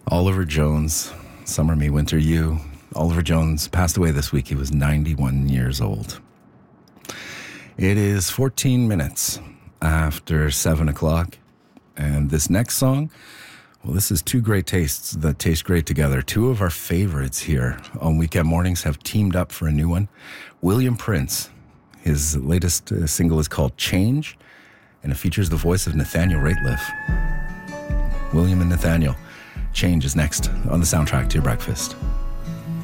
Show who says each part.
Speaker 1: Oliver Jones, Summer Me, Winter You. Oliver Jones passed away this week. He was 91 years old. It is 14 minutes after 7 o'clock. And this next song, well, this is two great tastes that taste great together. Two of our favorites here on Weekend Mornings have teamed up for a new one. William Prince, his latest single is called Change, and it features the voice of Nathaniel Rateliff. William and Nathaniel. Change is next on the soundtrack to your breakfast.